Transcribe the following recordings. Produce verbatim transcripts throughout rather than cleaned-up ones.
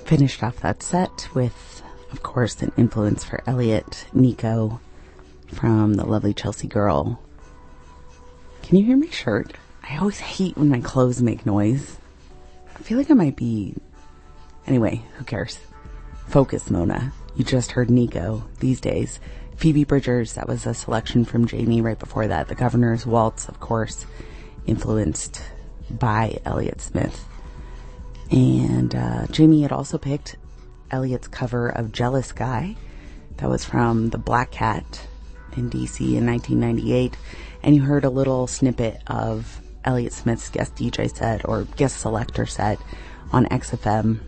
Finished off that set with, of course, an influence for Elliot, Nico, from the lovely Chelsea Girl. Can you hear my shirt? I always hate when my clothes make noise. I feel like I might be... Anyway, who cares? Focus, Mona. You just heard Nico, These Days. Phoebe Bridgers, that was a selection from Jamie right before that. The Governor's Waltz, of course, influenced by Elliott Smith. And uh, Jamie had also picked Elliot's cover of Jealous Guy. That was from the Black Cat in D C in nineteen ninety-eight. And you heard a little snippet of Elliott Smith's guest D J set or guest selector set on X F M.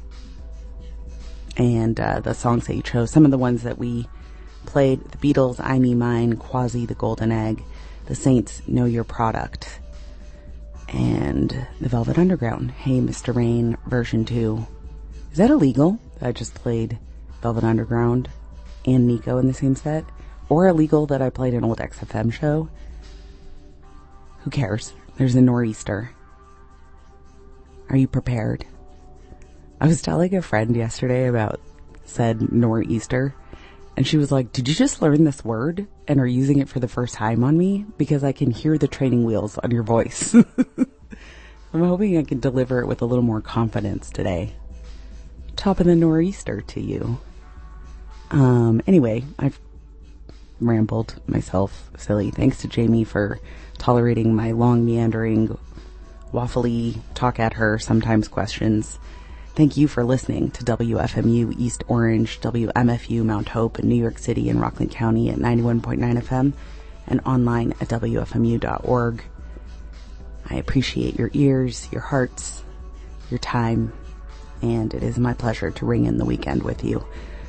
And uh, the songs that you chose, some of the ones that we played, The Beatles, I Me Mine, Quasi, The Golden Egg, The Saints, Know Your Product, and The Velvet Underground, Hey Mister Rain, version two. Is that illegal? That I just played Velvet Underground and Nico in the same set? Or illegal that I played an old X F M show? Who cares? There's a nor'easter. Are you prepared? I was telling a friend yesterday about said nor'easter, and she was like, did you just learn this word and are using it for the first time on me? Because I can hear the training wheels on your voice. I'm hoping I can deliver it with a little more confidence today. Top of the nor'easter to you. Um, anyway, I've rambled myself silly. Thanks to Jamie for tolerating my long, meandering, waffly, talk at her, sometimes questions. Thank you for listening to W F M U East Orange, W M F U Mount Hope in New York City and Rockland County at ninety-one point nine F M and online at W F M U dot org. I appreciate your ears, your hearts, your time, and it is my pleasure to ring in the weekend with you.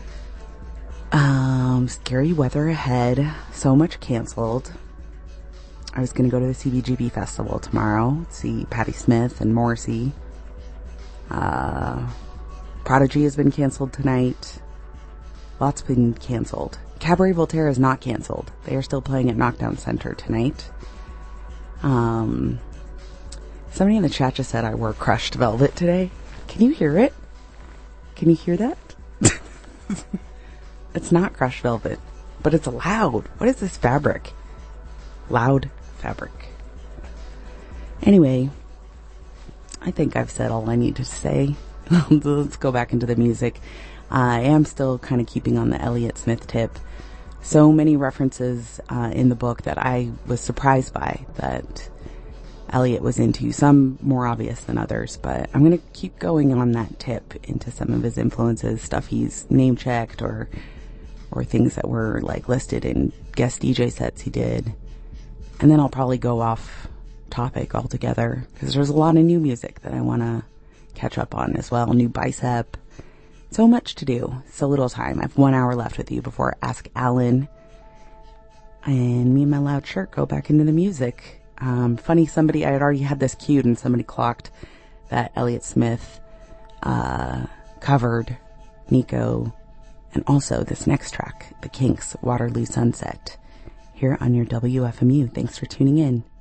Um, scary weather ahead. So much canceled. I was going to go to the C B G B Festival tomorrow, see Patti Smith and Morrissey. Uh, Prodigy has been canceled tonight. Lots been canceled. Cabaret Voltaire is not canceled. They are still playing at Knockdown Center tonight. Um, somebody in the chat just said I wore crushed velvet today. Can you hear it? Can you hear that? It's not crushed velvet, but it's loud. What is this fabric? Loud fabric. Anyway, I think I've said all I need to say. Let's go back into the music. I am still kind of keeping on the Elliott Smith tip. So many references uh, in the book that I was surprised by that Elliott was into. Some more obvious than others, but I'm going to keep going on that tip into some of his influences, stuff he's name-checked or or things that were like listed in guest D J sets he did. And then I'll probably go off topic altogether because there's a lot of new music that I want to catch up on as well. New Bicep. So much to do. So little time. I have one hour left with you before Ask Alan. And me and my loud shirt go back into the music. Um, funny, somebody, I had already had this queued and somebody clocked that Elliott Smith uh, covered Nico and also this next track, The Kinks, Waterloo Sunset, here on your W F M U. Thanks for tuning in.